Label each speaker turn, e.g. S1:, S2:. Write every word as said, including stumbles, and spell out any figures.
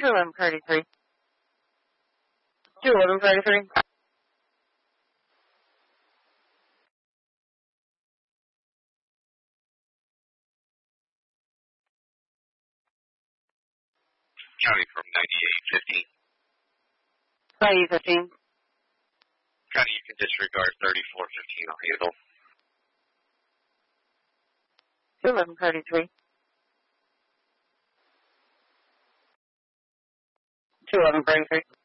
S1: two eleven thirty-three. two eleven thirty-three.
S2: County from ninety-eight fifteen.
S1: ninety-eight fifteen.
S2: County, you can disregard thirty-four fifteen. I'll handle.
S1: two eleven thirty-three. two eleven thirty-three.